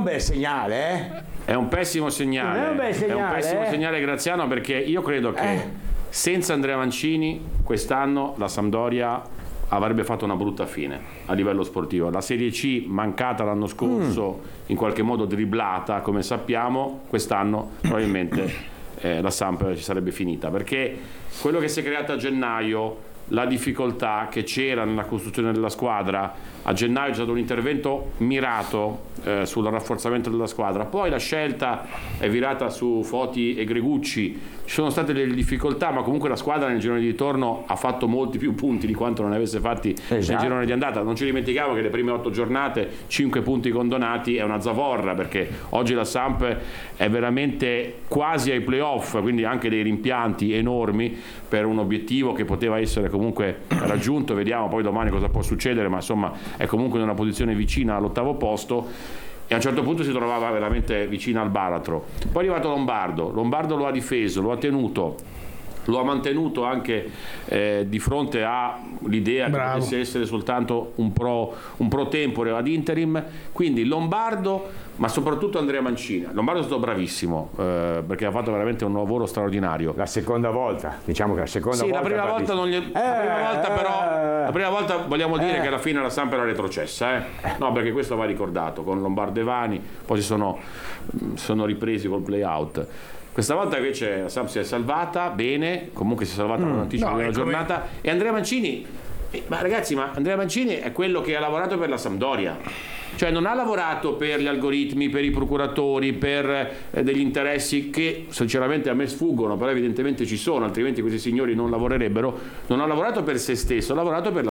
bel segnale, È un pessimo segnale. Non è un bel segnale, È un pessimo segnale, Graziano, perché io credo che senza Andrea Mancini quest'anno la Sampdoria avrebbe fatto una brutta fine a livello sportivo. La Serie C, mancata l'anno scorso, in qualche modo dribblata, come sappiamo, quest'anno probabilmente la Samp ci sarebbe finita, perché quello che si è creato a gennaio, la difficoltà che c'era nella costruzione della squadra, a gennaio c'è stato un intervento mirato sul rafforzamento della squadra, poi la scelta è virata su Foti e Gregucci, ci sono state delle difficoltà, ma comunque la squadra nel girone di ritorno ha fatto molti più punti di quanto non avesse fatti nel girone di andata. Non ci dimentichiamo che le prime 8 giornate 5 punti condonati è una zavorra, perché oggi la Samp è veramente quasi ai playoff, quindi anche dei rimpianti enormi per un obiettivo che poteva essere comunque raggiunto. Vediamo poi domani cosa può succedere, ma insomma è comunque in una posizione vicina all'8° posto, e a un certo punto si trovava veramente vicina al baratro. Poi è arrivato Lombardo lo ha difeso, lo ha tenuto, lo ha mantenuto anche di fronte all'idea che potesse essere soltanto un pro tempore ad interim. Quindi Lombardo, ma soprattutto Andrea Mancini. Lombardo è stato bravissimo perché ha fatto veramente un lavoro straordinario. La seconda volta, diciamo che la seconda volta. La prima volta non gli... la prima volta vogliamo dire che alla fine la Samp era retrocessa, no, perché questo va ricordato, con Lombardo e Vani, poi sono ripresi col play out. Questa volta invece la Samp si è salvata bene, comunque si è salvata con anticipo della giornata. E Andrea Mancini, Andrea Mancini è quello che ha lavorato per la Sampdoria, cioè non ha lavorato per gli algoritmi, per i procuratori, per degli interessi che sinceramente a me sfuggono, però evidentemente ci sono, altrimenti questi signori non lavorerebbero. Non ha lavorato per se stesso, ha lavorato per la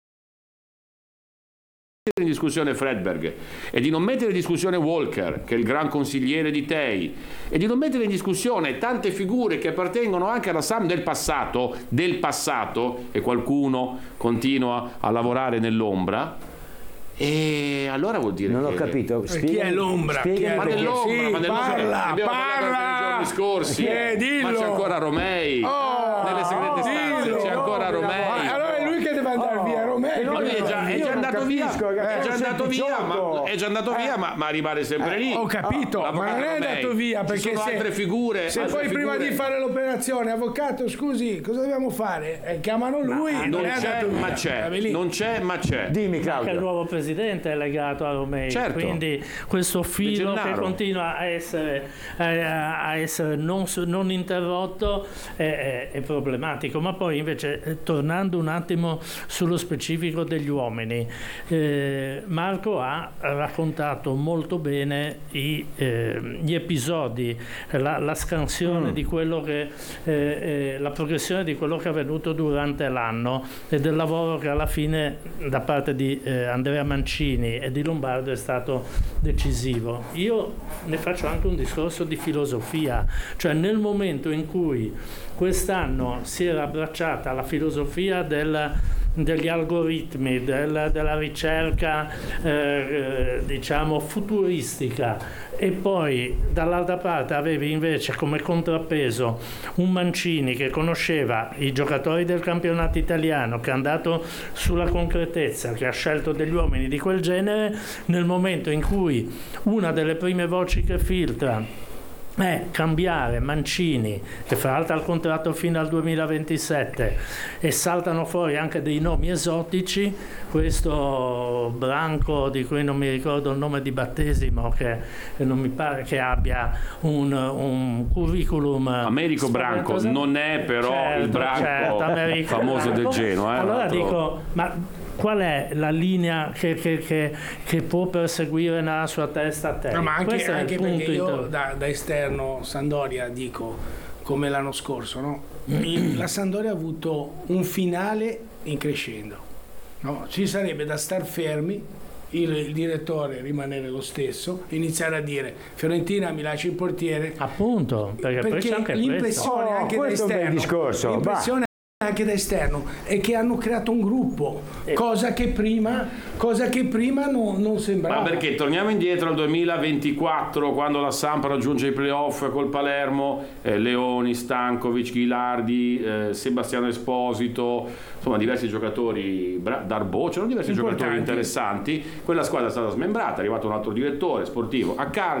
in discussione Fredberg, e di non mettere in discussione Walker, che è il gran consigliere di Tei, e di non mettere in discussione tante figure che appartengono anche alla Samp del passato, e qualcuno continua a lavorare nell'ombra. E allora vuol dire non ho capito. Chi è l'ombra? Ma nell'ombra, parla, abbiamo parlato nei giorni scorsi. Ma c'è ancora Romei, nelle segrete stanze c'è ancora Romei. Allora è lui che deve andare via, Romei. Lui è già andato via, ma rimane sempre lì. Ho capito, ma non è andato via, perché ci sono altre figure. Se poi prima di fare l'operazione, avvocato, scusi, cosa dobbiamo fare? Chiamano lui. Non c'è, ma c'è. Dimmi, Claudio. Anche il nuovo presidente è legato a Romei, quindi questo filo che continua a essere non interrotto è problematico. Ma poi invece, tornando un attimo sullo specifico degli uomini, Marco ha raccontato molto bene gli episodi, la scansione di quello che la progressione di quello che è avvenuto durante l'anno e del lavoro che alla fine da parte di Andrea Mancini e di Lombardo è stato decisivo. Io ne faccio anche un discorso di filosofia, cioè nel momento in cui quest'anno si era abbracciata la filosofia degli algoritmi, della ricerca diciamo futuristica, e poi dall'altra parte avevi invece come contrappeso un Mancini che conosceva i giocatori del campionato italiano, che è andato sulla concretezza, che ha scelto degli uomini di quel genere, nel momento in cui una delle prime voci che filtra è cambiare Mancini, che fra l'altro ha il contratto fino al 2027, e saltano fuori anche dei nomi esotici, questo Branco di cui non mi ricordo il nome di battesimo, che non mi pare che abbia un curriculum. Americo Branco non è però il Branco famoso del Genoa. Allora dico, ma qual è la linea che può perseguire nella sua testa a te? No, ma anche perché io da esterno Sampdoria dico, come l'anno scorso, no? La Sampdoria ha avuto un finale in crescendo, no? Ci sarebbe da star fermi, il direttore rimanere lo stesso, iniziare a dire Fiorentina mi lascia il portiere, appunto, perché c'è anche l'impressione anche da esterno, l'impressione anche da esterno è che hanno creato un gruppo, cosa che prima non sembrava. Ma perché torniamo indietro al 2024, quando la Samp raggiunge i playoff col Palermo, Leoni, Stankovic, Ghilardi, Sebastiano Esposito, insomma diversi giocatori, Darbo, c'erano diversi giocatori interessanti. Quella squadra è stata smembrata, è arrivato un altro direttore sportivo a